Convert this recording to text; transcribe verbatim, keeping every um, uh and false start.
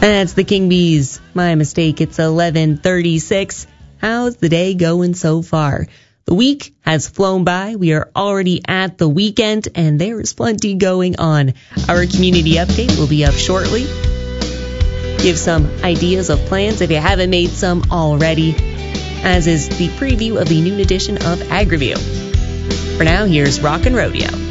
That's the King Bees. My mistake, it's eleven thirty-six. How's the day going so far? The week has flown by. We are already at the weekend, and there is plenty going on. Our community update will be up shortly. Give some ideas of plans if you haven't made some already, as is the preview of the noon edition of AgriView. For now, here's Rock and Rodeo.